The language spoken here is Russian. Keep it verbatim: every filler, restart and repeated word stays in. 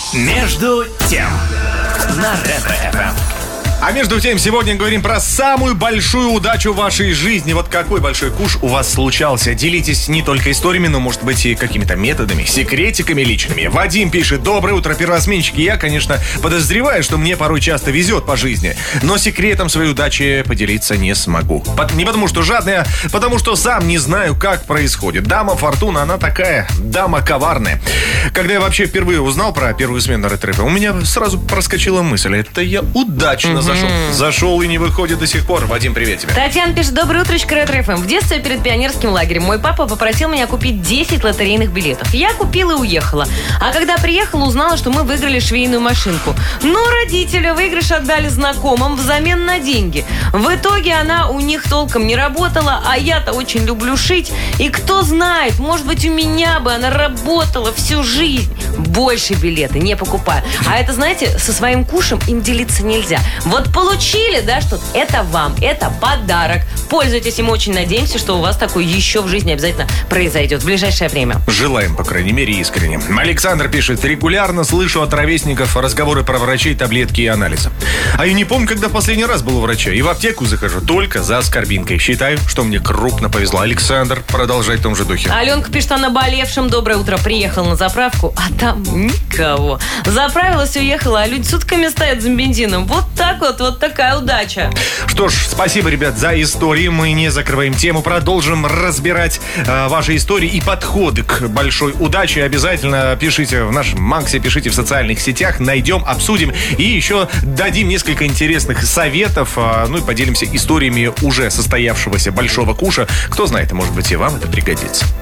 Между тем на Ретро-эф эм. А между тем, сегодня говорим про самую большую удачу в вашей жизни. Вот какой большой куш у вас случался? Делитесь не только историями, но, может быть, и какими-то методами, секретиками личными. Вадим пишет: доброе утро, первосменщики. Я, конечно, подозреваю, что мне порой часто везет по жизни, но секретом своей удачи поделиться не смогу. Не потому что жадная, а потому что сам не знаю, как происходит. Дама Фортуна, она такая, дама коварная. Когда я вообще впервые узнал про первую смену на Ретро-эф эм, у меня сразу проскочила мысль: это я удачно зашел. Зашел и не выходит до сих пор. Вадим, привет тебе. Татьяна пишет: доброе утречко, Ретро-эф эм. В детстве перед пионерским лагерем мой папа попросил меня купить десять лотерейных билетов. Я купила и уехала. А когда приехала, узнала, что мы выиграли швейную машинку. Но родители выигрыш отдали знакомым взамен на деньги. В итоге она у них толком не работала, а я-то очень люблю шить. И кто знает, может быть, у меня бы она работала всю жизнь. Больше билеты не покупаю. А это, знаете, со своим кушем им делиться нельзя. Вот получили, да, что это вам, это подарок. Пользуйтесь им, очень надеемся, что у вас такое еще в жизни обязательно произойдет в ближайшее время. Желаем, по крайней мере, искренне. Александр пишет: регулярно слышу от ровесников разговоры про врачей, таблетки и анализы. А я не помню, когда в последний раз был у врача. И в аптеку захожу только за аскорбинкой. Считаю, что мне крупно повезло. Александр, продолжай в том же духе. Аленка пишет о наболевшем. Доброе утро. Приехал на заправку, а там никого. Заправилась, уехала, а люди сутками стоят за бензином. Вот так вот, вот такая удача. Что ж, спасибо, ребят, за истории. Мы не закрываем тему. Продолжим разбирать э, ваши истории и подходы к большой удаче. Обязательно пишите в нашем Максе, пишите в социальных сетях. Найдем, обсудим. И еще дадим несколько интересных советов. Э, ну и поделимся историями уже состоявшегося большого куша. Кто знает, может быть, и вам это пригодится.